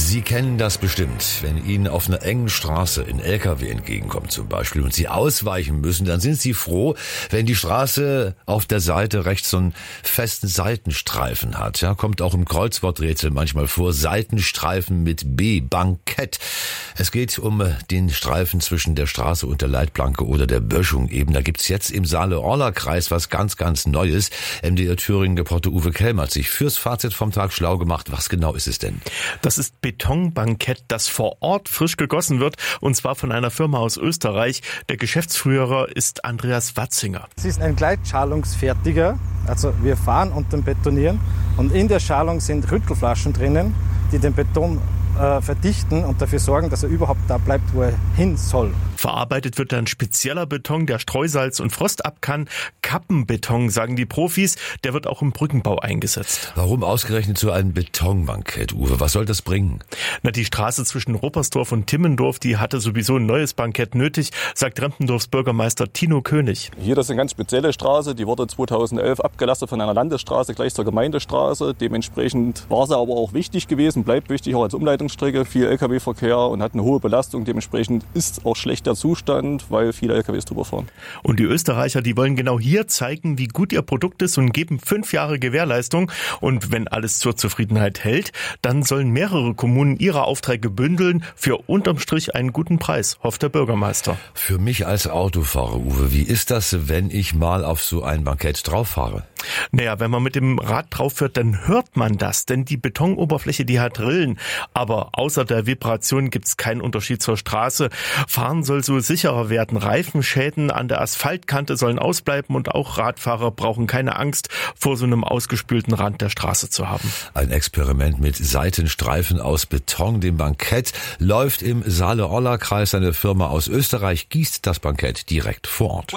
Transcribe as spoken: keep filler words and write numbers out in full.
Sie kennen das bestimmt. Wenn Ihnen auf einer engen Straße ein L K W entgegenkommt zum Beispiel und Sie ausweichen müssen, dann sind Sie froh, wenn die Straße auf der Seite rechts so einen festen Seitenstreifen hat. Ja, kommt auch im Kreuzworträtsel manchmal vor. Seitenstreifen mit B, Bankett. Es geht um den Streifen zwischen der Straße und der Leitplanke oder der Böschung eben. Da gibt's jetzt im Saale-Orla-Kreis was ganz, ganz Neues. M D R Thüringen-Reporter Uwe Kelm hat sich fürs Fazit vom Tag schlau gemacht. Was genau ist es denn? Das ist Betonbankett, das vor Ort frisch gegossen wird, und zwar von einer Firma aus Österreich. Der Geschäftsführer ist Andreas Watzinger. Es ist ein Gleitschalungsfertiger, also wir fahren und den betonieren, und in der Schalung sind Rüttelflaschen drinnen, die den Beton äh, verdichten und dafür sorgen, dass er überhaupt da bleibt, wo er hin soll. Verarbeitet wird dann spezieller Beton, der Streusalz und Frost ab kann. Kappenbeton, sagen die Profis, der wird auch im Brückenbau eingesetzt. Warum ausgerechnet so ein Betonbankett, Uwe? Was soll das bringen? Na, die Straße zwischen Ruppersdorf und Timmendorf, die hatte sowieso ein neues Bankett nötig, sagt Rempendorfs Bürgermeister Tino König. Hier, das ist eine ganz spezielle Straße, die wurde zweitausendelf abgelastet von einer Landesstraße gleich zur Gemeindestraße. Dementsprechend war sie aber auch wichtig gewesen, bleibt wichtig auch als Umleitungsstrecke, viel L K W-Verkehr und hat eine hohe Belastung. Dementsprechend ist auch schlechter Zustand, weil viele L K Ws drüber fahren. Und die Österreicher, die wollen genau hier zeigen, wie gut ihr Produkt ist und geben fünf Jahre Gewährleistung. Und wenn alles zur Zufriedenheit hält, dann sollen mehrere Kommunen ihre Aufträge bündeln für unterm Strich einen guten Preis, hofft der Bürgermeister. Für mich als Autofahrer, Uwe, wie ist das, wenn ich mal auf so ein Bankett drauf fahre? Naja, wenn man mit dem Rad drauf fährt, dann hört man das, denn die Betonoberfläche, die hat Rillen. Aber außer der Vibration gibt's keinen Unterschied zur Straße. Fahren soll so sicherer werden. Reifenschäden an der Asphaltkante sollen ausbleiben und auch Radfahrer brauchen keine Angst, vor so einem ausgespülten Rand der Straße zu haben. Ein Experiment mit Seitenstreifen aus Beton, dem Bankett, läuft im Saale-Orla-Kreis. Eine Firma aus Österreich gießt das Bankett direkt vor Ort.